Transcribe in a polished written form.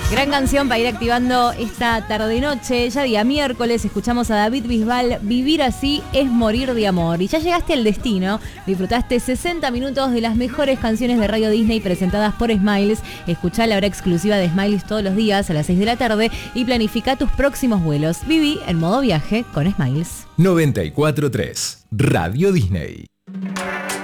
Gran canción para ir activando esta tarde-noche. Ya día miércoles escuchamos a David Bisbal, Vivir así es morir de amor. Y ya llegaste al destino, disfrutaste 60 minutos de las mejores canciones de Radio Disney presentadas por Smiles. Escuchá la hora exclusiva de Smiles todos los días a las 6 de la tarde y planifica tus próximos vuelos. Viví en modo viaje con Smiles. 94.3 Radio Disney.